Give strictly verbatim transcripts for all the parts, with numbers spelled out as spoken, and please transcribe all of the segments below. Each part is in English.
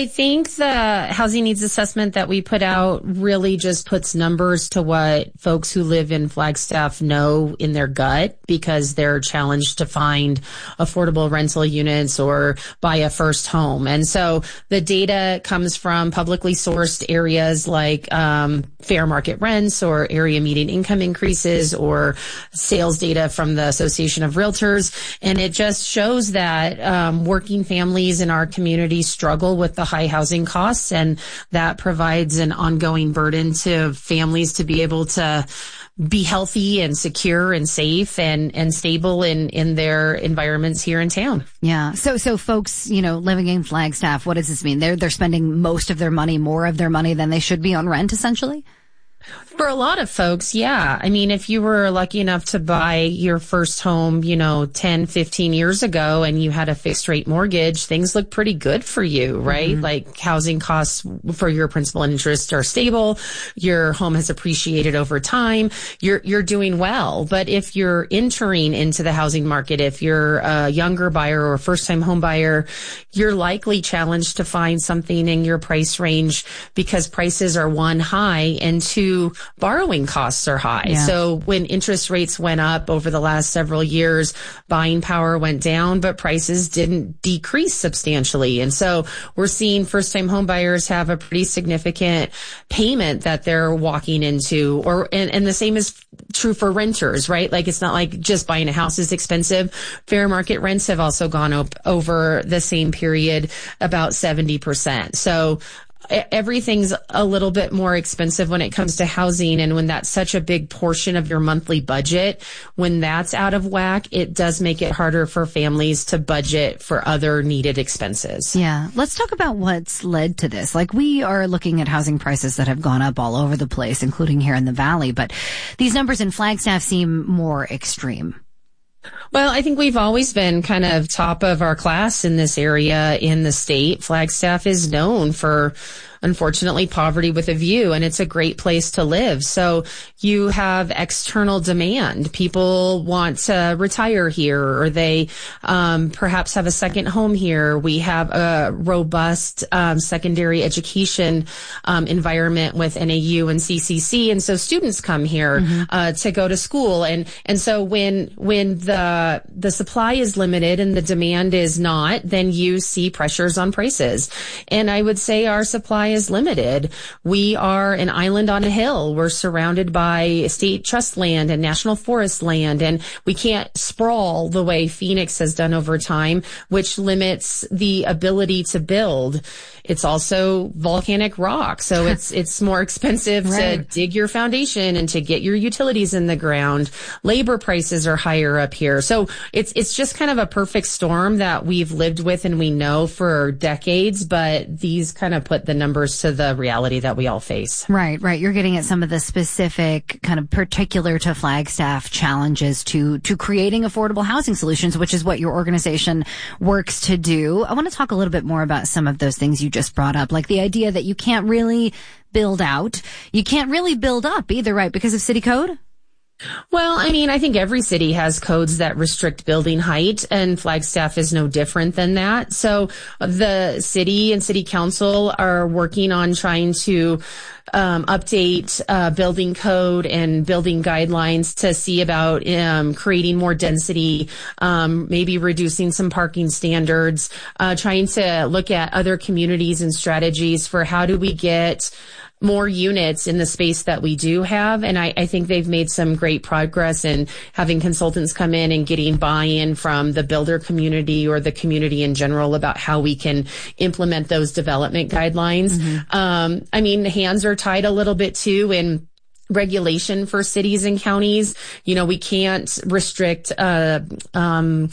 I think the housing needs assessment that we put out really just puts numbers to what folks who live in Flagstaff know in their gut, because they're challenged to find affordable rental units or buy a first home. And so the data comes from publicly sourced areas like um, fair market rents or area median income increases or sales data from the Association of Realtors. And it just shows that um, working families in our community struggle with the high housing costs, and that provides an ongoing burden to families to be able to be healthy and secure and safe and, and stable in, in their environments here in town. Yeah. So, so folks, you know, living in Flagstaff, what does this mean? They're, they're spending most of their money, more of their money than they should be on rent, essentially? For a lot of folks, yeah. I mean, if you were lucky enough to buy your first home, you know, ten, fifteen years ago and you had a fixed rate mortgage, things look pretty good for you, right? Mm-hmm. Like housing costs for your principal and interest are stable. Your home has appreciated over time. You're, you're doing well. But if you're entering into the housing market, if you're a younger buyer or a first time home buyer, you're likely challenged to find something in your price range because prices are one, high, and two, borrowing costs are high. Yeah. So when interest rates went up over the last several years, buying power went down, but prices didn't decrease substantially. And so we're seeing first time home buyers have a pretty significant payment that they're walking into, or, and, and the same is true for renters, right? Like it's not like just buying a house is expensive. Fair market rents have also gone up over the same period about seventy percent. So everything's a little bit more expensive when it comes to housing. And when that's such a big portion of your monthly budget, when that's out of whack, it does make it harder for families to budget for other needed expenses. Yeah. Let's talk about what's led to this. Like, we are looking at housing prices that have gone up all over the place, including here in the Valley, but these numbers in Flagstaff seem more extreme. Well, I think we've always been kind of top of our class in this area in the state. Flagstaff is known for, unfortunately, poverty with a view, and it's a great place to live. So you have external demand. People want to retire here, or they um, perhaps have a second home here. We have a robust um, secondary education um, environment with N A U and C C C, and so students come here mm-hmm. uh, to go to school. And and so when when the the supply is limited and the demand is not, then you see pressures on prices. And I would say our supply is limited. We are an island on a hill. We're surrounded by state trust land and national forest land, and we can't sprawl the way Phoenix has done over time, which limits the ability to build. It's also volcanic rock, so it's it's more expensive right. to dig your foundation and to get your utilities in the ground. Labor prices are higher up here. So it's it's just kind of a perfect storm that we've lived with and we know for decades, but these kind of put the numbers to the reality that we all face. Right, right. You're getting at some of the specific kind of particular to Flagstaff challenges to to creating affordable housing solutions, which is what your organization works to do. I want to talk a little bit more about some of those things you just brought up, like the idea that you can't really build out, you can't really build up either, right, because of city code? Well, I mean, I think every city has codes that restrict building height, and Flagstaff is no different than that. So the city and city council are working on trying to um, update uh, building code and building guidelines to see about um, creating more density, um, maybe reducing some parking standards, uh, trying to look at other communities and strategies for how do we get more units in the space that we do have. And I, I think they've made some great progress in having consultants come in and getting buy-in from the builder community or the community in general about how we can implement those development guidelines. Mm-hmm. Um, I mean, hands are tied a little bit too in regulation for cities and counties. You know, we can't restrict, uh, um,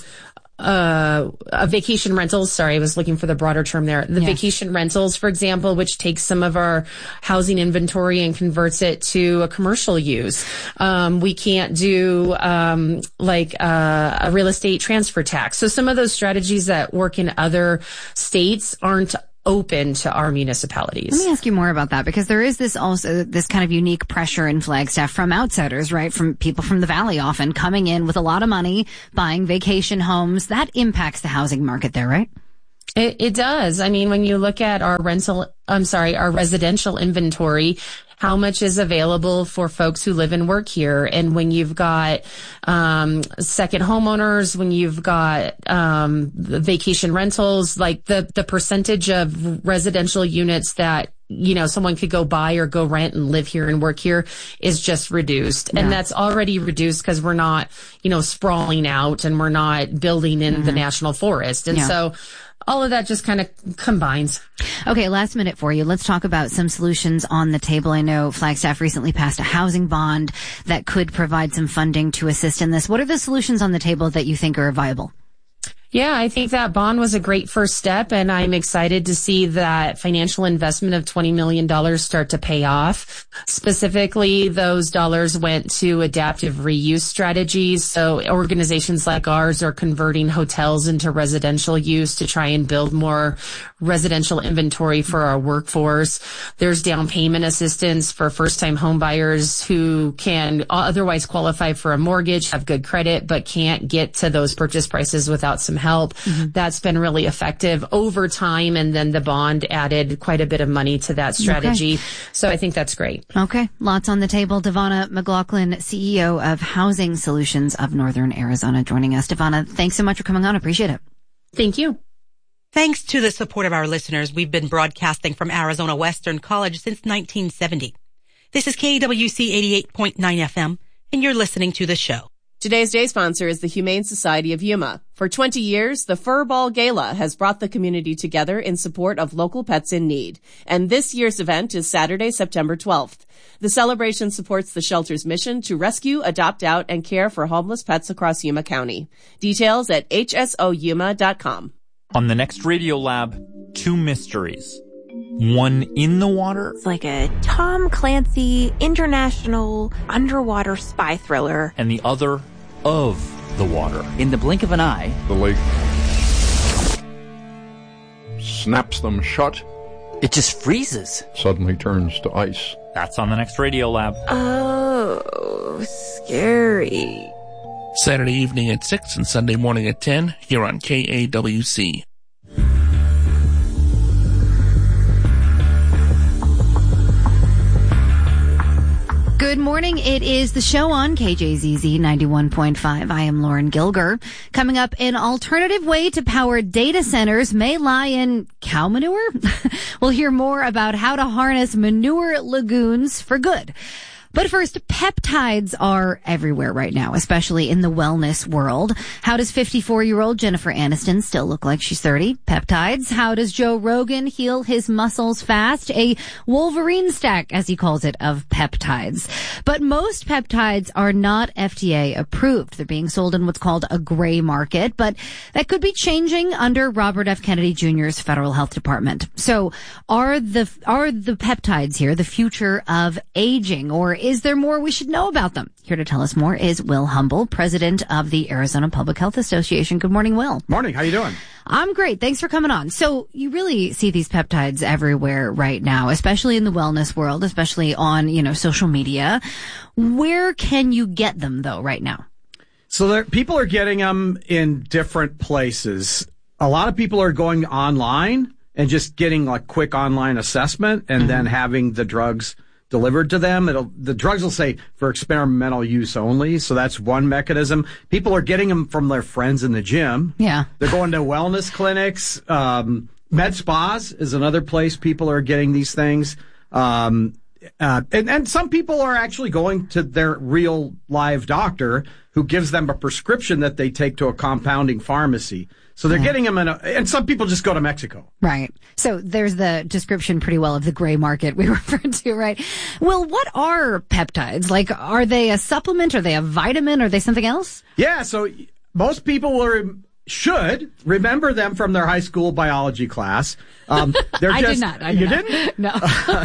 Uh, uh, vacation rentals. Sorry, I was looking for the broader term there. The yes. vacation rentals, for example, which takes some of our housing inventory and converts it to a commercial use. Um, we can't do, um, like, uh, a real estate transfer tax. So some of those strategies that work in other states aren't open to our municipalities. Let me ask you more about that, because there is this also this kind of unique pressure in Flagstaff from outsiders, right? From people from the Valley often coming in with a lot of money, buying vacation homes. That impacts the housing market there, right? It, it does. I mean, when you look at our rental, I'm sorry, our residential inventory, how much is available for folks who live and work here. And when you've got um second homeowners, when you've got um vacation rentals, like the the percentage of residential units that, you know, someone could go buy or go rent and live here and work here is just reduced. Yeah. And that's already reduced because we're not, you know, sprawling out and we're not building in mm-hmm. the national forest. And yeah. so all of that just kind of combines. Okay, last minute for you. Let's talk about some solutions on the table. I know Flagstaff recently passed a housing bond that could provide some funding to assist in this. What are the solutions on the table that you think are viable? Yeah, I think that bond was a great first step, and I'm excited to see that financial investment of twenty million dollars start to pay off. Specifically, those dollars went to adaptive reuse strategies. So organizations like ours are converting hotels into residential use to try and build more residential inventory for our workforce. There's down payment assistance for first-time home buyers who can otherwise qualify for a mortgage, have good credit, but can't get to those purchase prices without some help. Mm-hmm. That's been really effective over time. And then the bond added quite a bit of money to that strategy. Okay. So I think that's great. Okay. Lots on the table. Devonna McLaughlin, C E O of Housing Solutions of Northern Arizona, joining us. Devonna, thanks so much for coming on. Appreciate it. Thank you. Thanks to the support of our listeners, we've been broadcasting from Arizona Western College since nineteen seventy. This is K W C eighty-eight point nine F M, and you're listening to the show. Today's day sponsor is the Humane Society of Yuma. For twenty years, the Fur Ball Gala has brought the community together in support of local pets in need. And this year's event is Saturday, September twelfth. The celebration supports the shelter's mission to rescue, adopt out, and care for homeless pets across Yuma County. Details at H S O Yuma dot com. On the next Radio Lab, two mysteries. One in the water. It's like a Tom Clancy international underwater spy thriller. And the other of the water. In the blink of an eye, the lake snaps them shut. It just freezes. Suddenly turns to ice. That's on the next Radio Lab. Oh, scary. Saturday evening at six and Sunday morning at ten here on K A W C. Good morning. It is the show on K J Z Z ninety-one point five. I am Lauren Gilger. Coming up, an alternative way to power data centers may lie in cow manure. We'll hear more about how to harness manure lagoons for good. But first, peptides are everywhere right now, especially in the wellness world. How does fifty-four-year-old Jennifer Aniston still look like she's thirty? Peptides. How does Joe Rogan heal his muscles fast? A Wolverine stack, as he calls it, of peptides. But most peptides are not F D A approved. They're being sold in what's called a gray market, but that could be changing under Robert F. Kennedy Junior's federal health department. So are the, are the peptides here the future of aging, or is there more we should know about them? Here to tell us more is Will Humble, president of the Arizona Public Health Association. Good morning, Will. Morning. How you doing? I'm great. Thanks for coming on. So you really see these peptides everywhere right now, especially in the wellness world, especially on, you know, social media. Where can you get them, though, right now? So there, people are getting them in different places. A lot of people are going online and just getting like quick online assessment and mm-hmm. then having the drugs delivered to them. It'll, the drugs will say for experimental use only. So that's one mechanism. People are getting them from their friends in the gym. Yeah. They're going to wellness clinics. Um, med spas is another place people are getting these things. Um, uh, and, and some people are actually going to their real live doctor who gives them a prescription that they take to a compounding pharmacy. So they're yeah. getting them in a, and some people just go to Mexico. Right. So there's the description pretty well of the gray market we referred to, right? Well, what are peptides? Like, are they a supplement? Are they a vitamin? Are they something else? Yeah. So most people will, should remember them from their high school biology class. Um, they're I just, did not. I did you not. didn't? No.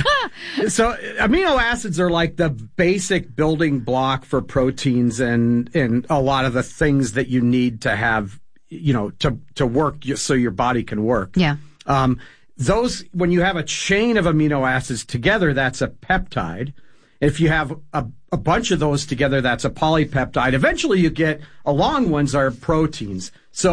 So amino acids are like the basic building block for proteins and, and a lot of the things that you need to have, you know, to, to work so your body can work. Yeah. Um, those, when you have a chain of amino acids together, that's a peptide. If you have a, a bunch of those together, that's a polypeptide. Eventually you get, a long ones are proteins. So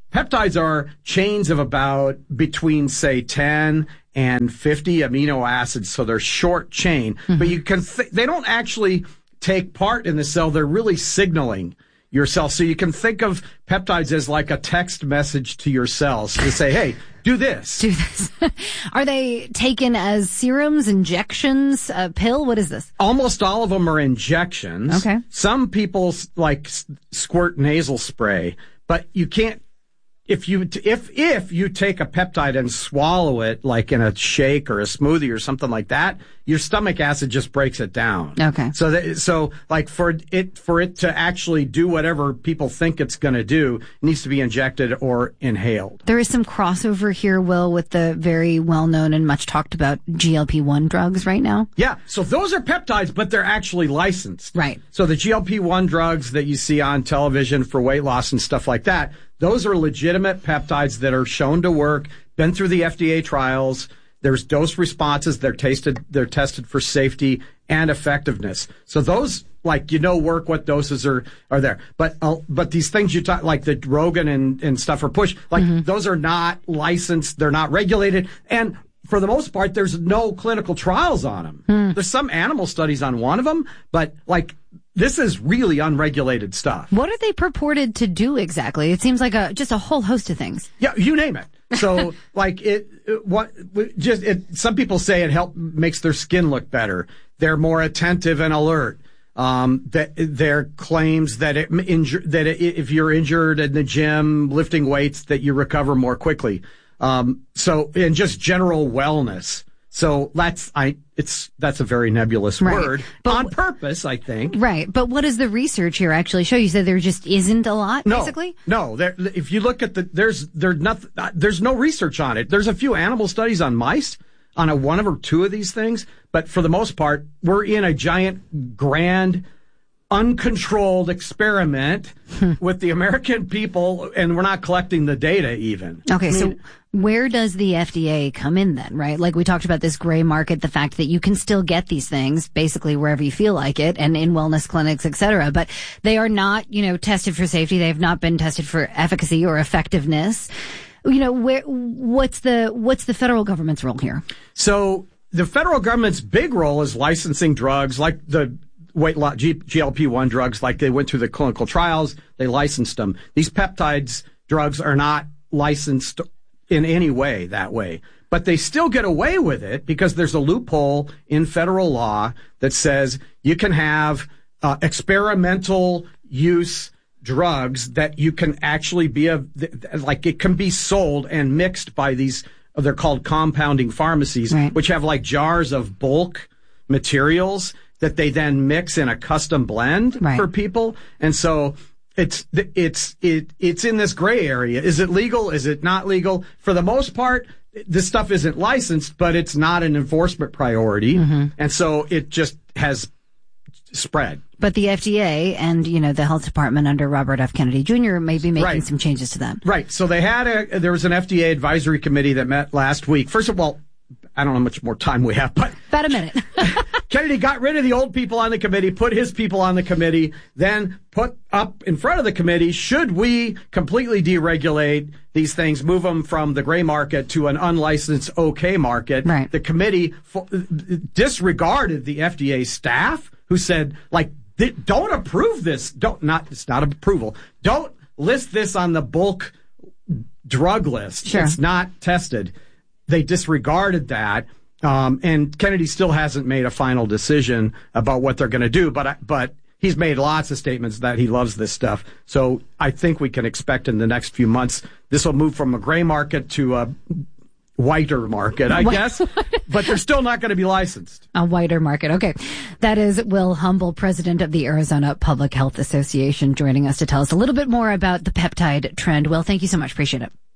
peptides are chains of about between, say, ten and fifty amino acids. So they're short chain, mm-hmm. but you can, th- they don't actually take part in the cell. They're really signaling your cell. So you can think of peptides as like a text message to your cells to say, hey, do this. Do this. Are they taken as serums, injections, a pill? What is this? Almost all of them are injections. Okay. Some people like squirt nasal spray, but you can't. If you, if, if you take a peptide and swallow it, like in a shake or a smoothie or something like that, your stomach acid just breaks it down. Okay. So that, so like for it, for it to actually do whatever people think it's going to do, it needs to be injected or inhaled. There is some crossover here, Will, with the very well-known and much talked about G L P one drugs right now. Yeah. So those are peptides, but they're actually licensed. Right. So the G L P one drugs that you see on television for weight loss and stuff like that, those are legitimate peptides that are shown to work, been through the F D A trials. There's dose responses. They're tasted, they're tested for safety and effectiveness. So those, like, you know, work what doses are, are there. But, uh, but these things you talk, like the Rogan and, and stuff or Push, like mm-hmm. those are not licensed. They're not regulated. And for the most part, there's no clinical trials on them. Hmm. There's some animal studies on one of them, but like, this is really unregulated stuff. What are they purported to do exactly? It seems like a just a whole host of things. Yeah, you name it. So, like it, it, what just it. Some people say it help makes their skin look better. They're more attentive and alert. Um, that their claims that it injure that it, if you're injured in the gym lifting weights, that you recover more quickly. Um, so, and just general wellness. So that's, I, it's, that's a very nebulous right. word but, on purpose, I think. Right. But what does the research here actually show? You said there just isn't a lot, no, basically? No, there, if you look at the, there's, there's nothing, there's no research on it. There's a few animal studies on mice on a one or two of these things, but for the most part, we're in a giant, grand, uncontrolled experiment with the American people, and we're not collecting the data even. Okay, I mean, so where does the F D A come in then, right? Like we talked about this gray market, the fact that you can still get these things basically wherever you feel like it and in wellness clinics, et cetera, but they are not, you know, tested for safety. They have not been tested for efficacy or effectiveness. You know, where, what's the, what's the federal government's role here? So the federal government's big role is licensing drugs like the weight loss, G L P one drugs, like they went through the clinical trials, they licensed them. These peptides drugs are not licensed in any way that way, but they still get away with it because there's a loophole in federal law that says you can have uh, experimental use drugs that you can actually be a, like it can be sold and mixed by these, they're called compounding pharmacies, right. which have like jars of bulk materials that they then mix in a custom blend right. for people. And so it's, it's, it, it's in this gray area. Is it legal? Is it not legal? For the most part, this stuff isn't licensed, but it's not an enforcement priority. Mm-hmm. And so it just has spread. But the F D A and, you know, the health department under Robert F. Kennedy Junior may be making right. some changes to that. Right. So they had a, there was an F D A advisory committee that met last week. First of all, I don't know how much more time we have, but about a minute. Kennedy got rid of the old people on the committee, put his people on the committee, then put up in front of the committee, should we completely deregulate these things, move them from the gray market to an unlicensed okay market? Right. The committee f- disregarded the F D A staff who said, like, don't approve this. Don't, not, it's not approval. Don't list this on the bulk drug list. Sure. It's not tested. They disregarded that. Um, and Kennedy still hasn't made a final decision about what they're going to do, but, but he's made lots of statements that he loves this stuff. So I think we can expect in the next few months, this will move from a gray market to a whiter market, I guess, but they're still not going to be licensed. A whiter market. Okay. That is Will Humble, president of the Arizona Public Health Association, joining us to tell us a little bit more about the peptide trend. Will, thank you so much. Appreciate it.